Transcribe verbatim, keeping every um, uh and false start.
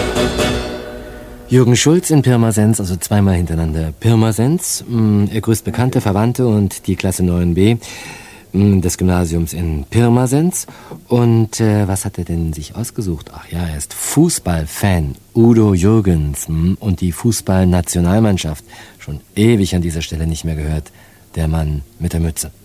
Jürgen Schulz in Pirmasens, also zweimal hintereinander Pirmasens. Er grüßt Bekannte, Verwandte und die Klasse neun b des Gymnasiums in Pirmasens. Und äh, was hat er denn sich ausgesucht? Ach ja, er ist Fußballfan. Udo Jürgens und die Fußballnationalmannschaft. Schon ewig an dieser Stelle nicht mehr gehört. Der Mann mit der Mütze.